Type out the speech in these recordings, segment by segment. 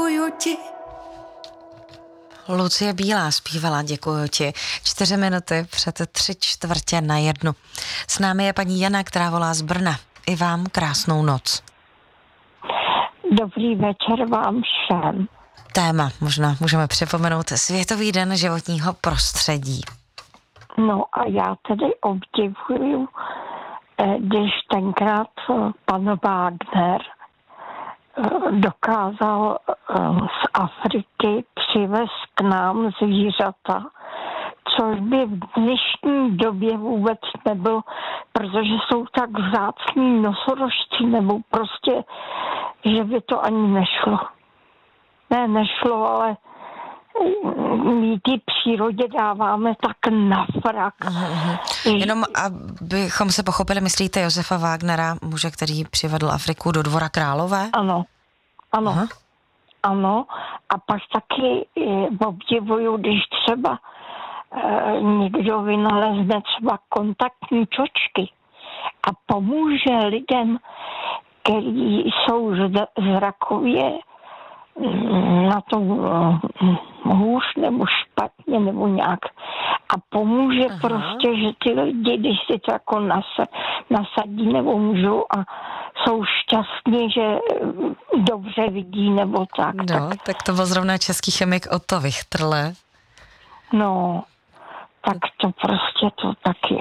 děkuju ti. Lucie Bílá zpívala Děkuju ti. 4 minuty před 3:45. S námi je paní Jana, která volá z Brna. I vám krásnou noc. Dobrý večer vám všem. Téma možná můžeme připomenout Světový den životního prostředí. No a já tedy obdivuju, když tenkrát pan Wagner dokázal z Afriky přivést k nám zvířata, což by v dnešní době vůbec nebylo, protože jsou tak vzácní nosorožci, nebo prostě, že by to ani nešlo. Ne, nešlo, ale my ty přírodě dáváme tak na frak. Jenom abychom se pochopili, myslíte Josefa Wagnera, muže, který přivedl Afriku do Dvora Králové? Ano. Ano. A pak taky obdivuju, když třeba někdo vynalezne třeba kontaktní čočky a pomůže lidem, kteří jsou zrakově na tom hůř nebo špatně nebo nějak a pomůže prostě, že ty lidi, když si to jako nasadí nebo můžou a jsou šťastní, že dobře vidí nebo tak. No, tak to byl zrovna český chemik Otto Wichterle. No, tak to prostě to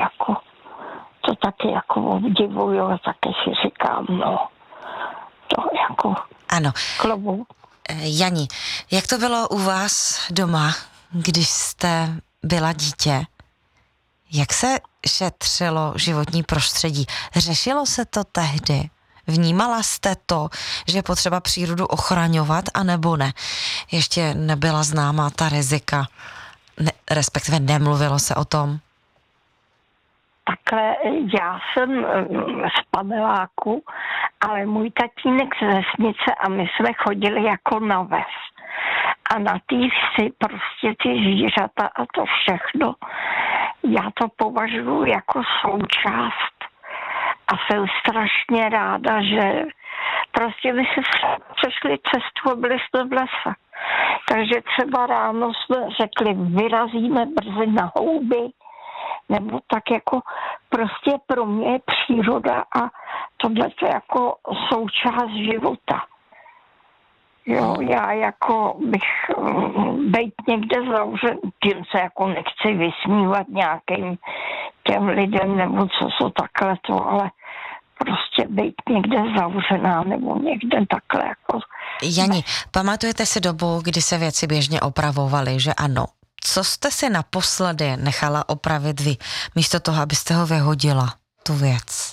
taky jako obdivuju a taky si říkám, no, to jako ano. Klobouk. Jani, jak to bylo u vás doma, když jste byla dítě? Jak se šetřilo životní prostředí? Řešilo se to tehdy? Vnímala jste to, že je potřeba přírodu ochraňovat, anebo ne? Ještě nebyla známá ta rizika, respektive nemluvilo se o tom? Takhle, já jsem z paneláku, ale můj tatínek z vesnice a my jsme chodili jako na ves. A na té vsi prostě ty zvířata a to všechno, já to považuji jako součást. A jsem strašně ráda, že prostě my si přešli cestu a byli jsme v lese. Takže třeba ráno jsme řekli, vyrazíme brzy na houby, nebo tak jako prostě pro mě je příroda a tohle je jako součást života. Jo, já jako bych být někde zavřen, tím se jako nechci vysmívat nějakým těm lidem, nebo co jsou takhle to, ale prostě být někde zavřená, nebo někde takhle jako... Jani, pamatujete si dobu, kdy se věci běžně opravovaly, že ano? Co jste si naposledy nechala opravit vy, místo toho, abyste ho vyhodila, tu věc?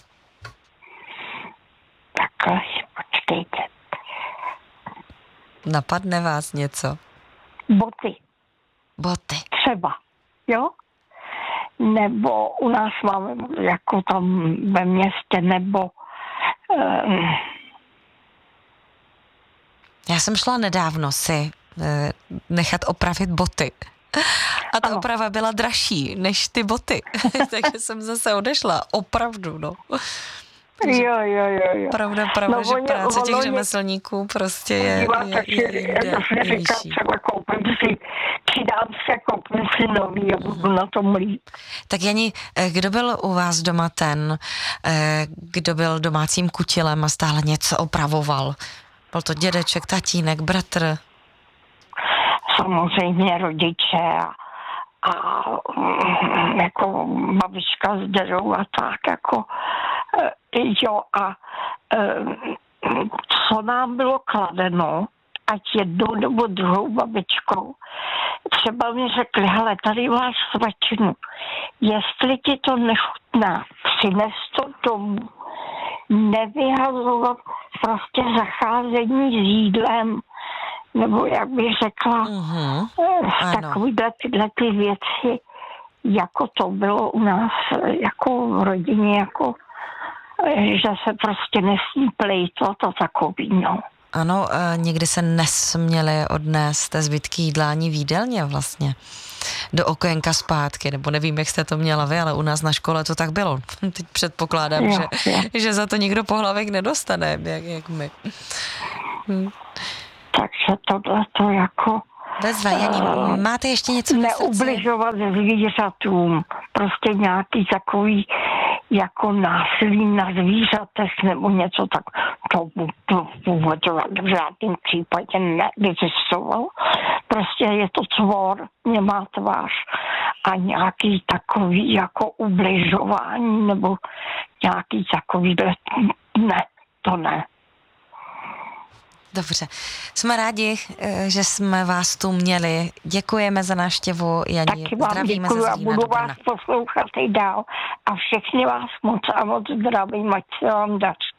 Takhle, počkejte. Napadne vás něco? Boty. Třeba, jo? Nebo u nás máme jako tam ve městě, nebo... Já jsem šla nedávno si nechat opravit boty. A ta oprava byla dražší než ty boty. Takže jsem zase odešla. Opravdu, no. Jo. Pravda, no, že práce těch řemeslníků prostě je vyšší. Třeba koupím si nový a budu na tom líp. Tak Jani, kdo byl u vás doma ten, kdo byl domácím kutilem a stále něco opravoval? Byl to dědeček, tatínek, bratr? Samozřejmě rodiče a jako babička s dědou a tak jako jo a co nám bylo kladeno, ať jednou nebo druhou babičkou, třeba mi řekli, hele, tady máš svačinu, jestli ti to nechutná, přines to domů, nevyhazovat prostě zacházení s jídlem, nebo jak bych řekla, tyhle ty věci, jako to bylo u nás, jako v rodině, jako, že se prostě nesmí plejtvat a takový, no. Ano, nikdy se nesměli odnést zbytky jídla ani v jídelně vlastně do okénka zpátky, nebo nevím, jak jste to měla vy, ale u nás na škole to tak bylo. Teď předpokládám, že za to nikdo pohlavek nedostane, jak my. Takže že tohle to jako... Bezva, Janí, máte ještě něco na srdci? Neubližovat zvířatům, prostě nějaký takový jako násilí na zvířatech nebo něco tak. To vůbec v žádném případě neexistovalo. Prostě je to tvor, nemá tvář a nějaký takový jako ubližování nebo nějaký takový, ne, to ne. Dobře. Jsme rádi, že jsme vás tu měli. Děkujeme za návštěvu, Janí. Taky vám děkuji a budu vás poslouchat i dál. A všechny vás moc a moc zdravím, ať se vám daří.